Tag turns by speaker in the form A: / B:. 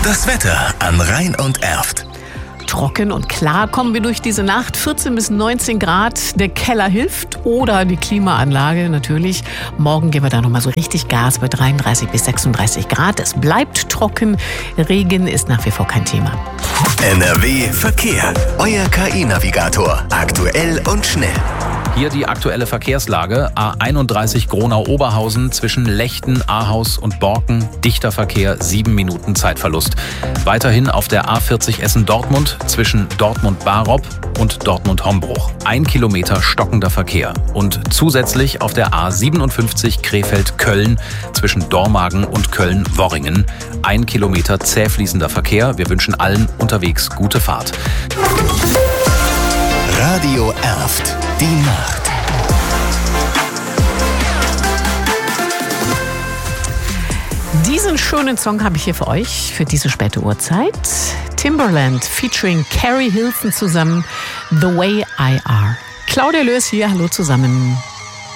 A: Das Wetter an Rhein und Erft.
B: Trocken und klar kommen wir durch diese Nacht. 14 bis 19 Grad. Der Keller hilft oder die Klimaanlage natürlich. Morgen geben wir da nochmal so richtig Gas bei 33 bis 36 Grad. Es bleibt trocken. Regen ist nach wie vor kein Thema.
A: NRW Verkehr. Euer KI-Navigator. Aktuell und schnell.
C: Hier die aktuelle Verkehrslage. A31 Gronau-Oberhausen zwischen Lechten, Ahaus und Borken. Dichter Verkehr, 7 Minuten Zeitverlust. Weiterhin auf der A40 Essen-Dortmund zwischen Dortmund-Barop und Dortmund-Hombruch. 1 Kilometer stockender Verkehr. Und zusätzlich auf der A57 Krefeld-Köln zwischen Dormagen und Köln-Worringen. 1 Kilometer zähfließender Verkehr. Wir wünschen allen unterwegs gute Fahrt.
A: Radio Erft. Die Nacht.
B: Diesen schönen Song habe ich hier für euch, für diese späte Uhrzeit. Timbaland featuring Carrie Hilson zusammen, The Way I Are. Claudia Lörs hier, hallo zusammen.